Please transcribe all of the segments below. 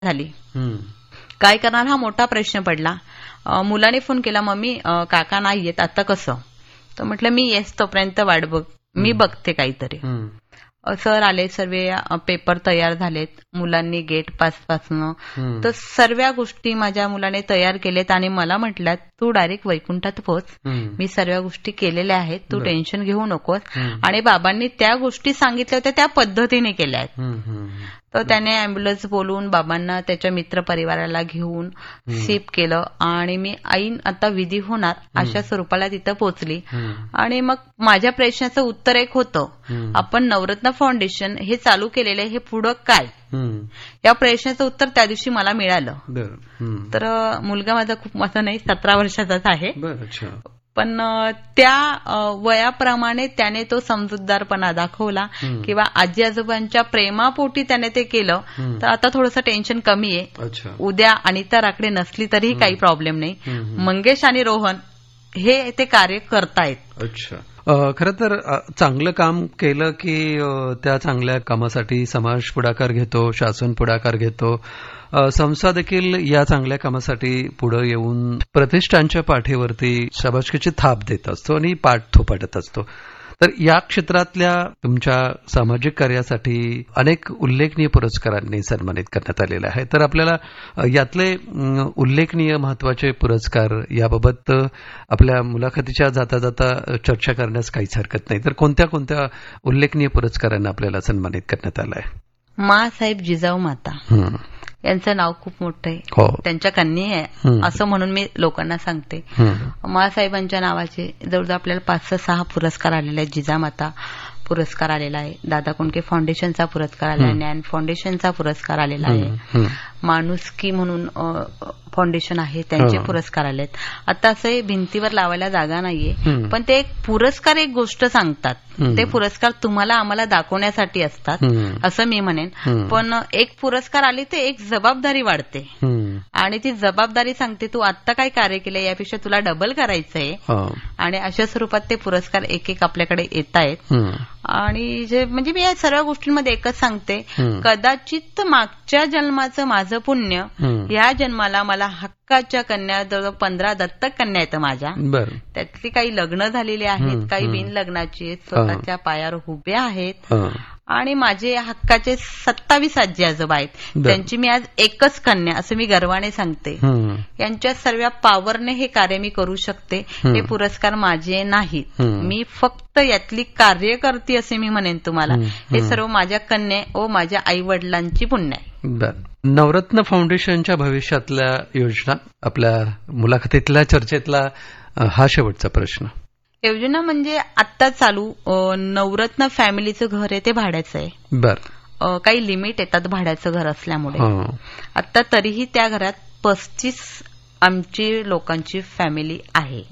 झाली. काय करणार हा मोठा प्रश्न पडला. मुलाने फोन केला, मम्मी काका नाही येत, आता कसं? तर म्हटलं मी येस तोपर्यंत वाट बघ, मी बघते काहीतरी. सर आले, सर्व पेपर तयार झालेत, मुलांनी गेट पास पासनं तर सर्व गोष्टी माझ्या मुलाने तयार केलेत आणि मला म्हटल्यात तू डायरेक्ट वैकुंठात पोहोच, मी सर्व गोष्टी केलेल्या आहेत, तू टेन्शन घेऊ नकोस. आणि बाबांनी त्या गोष्टी सांगितल्या होत्या त्या पद्धतीने केल्या आहेत. तर त्याने अँब्युलन्स बोलवून बाबांना त्याच्या मित्र परिवाराला घेऊन शिप केलं आणि मी ऐन आता विधी होणार अशा स्वरूपाला तिथं पोहोचली. आणि मग माझ्या प्रश्नाचं उत्तर एक होतं, आपण नवरत्न फाउंडेशन हे चालू केलेलं हे पुढं काय, या प्रश्नाचं उत्तर त्या दिवशी मला मिळालं. तर मुलगा माझा खूप मोठा नाही, 17 वर्षाचाच आहे, पण त्या वयाप्रमाणे त्याने तो समजूतदारपणा दाखवला किंवा आजी आजोबांच्या प्रेमापोटी त्याने ते केलं. तर आता थोडंसं टेन्शन कमी आहे. उद्या अनिता राकडे नसली तरीही काही प्रॉब्लेम नाही, मंगेश आणि रोहन हे ते कार्य करतायत. अच्छा, खरं तर चांगलं काम केलं की त्या चांगल्या कामासाठी समाज पुढाकार घेतो, शासन पुढाकार घेतो, संस्था देखील या चांगल्या कामासाठी पुढे येऊन प्रतिष्ठानच्या पाठीवरती शाबासकीची थाप देत असतो आणि पाठ थोपाटत असतो. तर या क्षेत्रातल्या तुमच्या सामाजिक कार्यासाठी अनेक उल्लेखनीय पुरस्कारांनी सन्मानित करण्यात आलेले आहे. तर आपल्याला यातले उल्लेखनीय महत्वाचे पुरस्कार याबाबत आपल्या मुलाखतीच्या जाता जाता चर्चा करण्यास काहीच हरकत नाही. तर कोणत्या कोणत्या उल्लेखनीय पुरस्कारांना आपल्याला सन्मानित करण्यात आलं आहे? माँसाहेब जिजाऊ माता यांचं नाव खूप मोठं आहे, त्यांच्या कन्या आहे असं म्हणून मी लोकांना सांगते. माँसाहेबांच्या नावाचे जवळजवळ आपल्याला 5-6 पुरस्कार आलेले आहेत. जिजामाता पुरस्कार आलेला आहे, दादा कोंडके फाउंडेशनचा पुरस्कार आलेला आहे, ज्ञान फाउंडेशनचा पुरस्कार आलेला आहे, माणुसकी म्हणून फाउंडेशन आहे त्यांचे पुरस्कार आलेत. आता असं भिंतीवर लावायला जागा नाहीये, पण ते एक पुरस्कार एक गोष्ट सांगतात. ते पुरस्कार तुम्हाला आम्हाला दाखवण्यासाठी असतात असं मी म्हणेन. पण एक पुरस्कार आले ते एक जबाबदारी वाढते आणि ती जबाबदारी सांगते तू आत्ता काय कार्य केलं यापेक्षा तुला डबल करायचंय. आणि अशा स्वरूपात ते पुरस्कार एक एक आपल्याकडे येत आहेत. आणि जे म्हणजे मी या सर्व गोष्टींमध्ये एकच सांगते, कदाचित मागच्या जन्माचं माझं पुण्य या जन्माला मला हक्काच्या कन्या जवळ 15 दत्तक कन्या आहेत माझ्या. त्यातली काही लग्न झालेली आहेत, काही बिन लग्नाची आहेत, स्वतःच्या पायावर उभ्या आहेत. आणि माझे हक्काचे 27 आजी आजोबा आहेत, त्यांची मी आज एकच कन्या असं मी गर्वाने सांगते. यांच्या सर्व पावरने हे कार्य मी करू शकते. हे पुरस्कार माझे नाहीत, मी फक्त यातली कार्यकर्ती असे मी म्हणेन तुम्हाला. हे सर्व माझ्या कन्या व माझ्या आई वडिलांची पुण्य आहे. नवरत्न फाउंडेशनच्या भविष्यातल्या योजना, आपल्या मुलाखतीतल्या चर्चेतला हा शेवटचा प्रश्न. योजना म्हणजे आत्ता चालू नवरत्न फॅमिलीचं घर आहे ते भाड्याचं आहे. काही लिमिट येतात भाड्याचं घर असल्यामुळे. आता तरीही त्या घरात 35 आमची लोकांची फॅमिली आहे.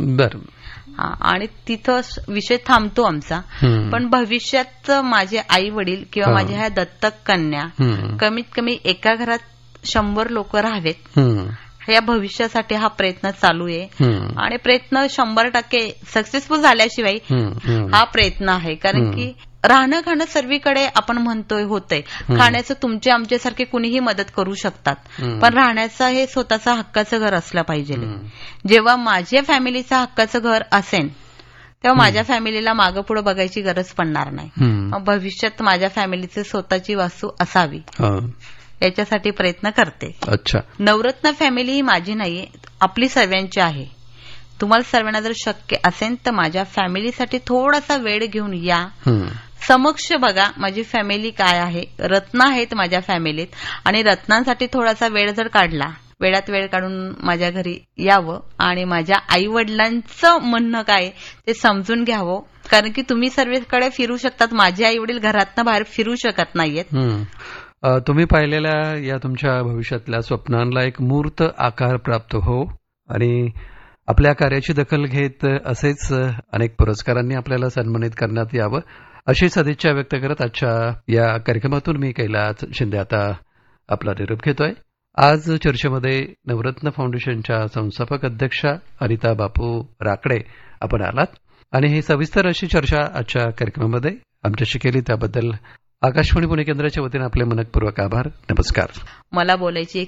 आणि तिथं विषय थांबतो आमचा. पण भविष्यात माझे आई वडील किंवा माझ्या ह्या दत्तक कन्या कमीत कमी एका घरात 100 लोक राहावेत, या भविष्यासाठी हा प्रयत्न चालू आहे. आणि प्रयत्न 100% सक्सेसफुल झाल्याशिवाय हा प्रयत्न आहे. कारण की राहणं खाणं सर्वीकडे आपण म्हणतोय होतंय, खाण्याचं तुमचे आमच्यासारखे कुणीही मदत करू शकतात, पण राहण्याचं हे स्वतःचं हक्काचं घर असलं पाहिजे. जेव्हा माझ्या फॅमिलीचं हक्काचं घर असेल तेव्हा माझ्या फॅमिलीला मागं पुढे बघायची गरज पडणार नाही. भविष्यात माझ्या फॅमिलीची स्वतःची वास्तू असावी याच्यासाठी प्रयत्न करते. अच्छा, नवरत्न फॅमिली ही माझी नाहीये, आपली सर्वांची आहे. तुम्हाला सर्वांना जर शक्य असेल तर माझ्या फॅमिलीसाठी थोडासा वेळ घेऊन या, समक्ष बघा माझी फॅमिली काय आहे. रत्न आहेत माझ्या फॅमिलीत आणि रत्नांसाठी थोडासा वेळ जर काढला, वेळात वेळ काढून माझ्या घरी यावं आणि माझ्या आई वडिलांचं म्हणणं काय ते समजून घ्यावं. कारण की तुम्ही सर्वेकडे फिरू शकतात, माझे आई वडील घरातनं बाहेर फिरू शकत नाहीयेत. तुम्ही पाहिलेल्या या तुमच्या भविष्यातल्या स्वप्नांना एक मूर्त आकार प्राप्त हो आणि आपल्या कार्याची दखल घेत असेच अनेक पुरस्कारांनी आपल्याला सन्मानित करण्यात यावं अशी सदिच्छा व्यक्त करत आजच्या या कार्यक्रमातून मी कैलास शिंदे आता आपला निरोप घेतोय. आज चर्चेमध्ये नवरत्न फाउंडेशनच्या संस्थापक अध्यक्षा अनिता बापू राकडे आपण आलात आणि ही सविस्तर अशी चर्चा आजच्या कार्यक्रमामध्ये आमच्याशी केली, त्याबद्दल आकाशवाणी पुणे केंद्राच्या वतीने आपले मनपूर्वक आभार. नमस्कार. मला बोलायची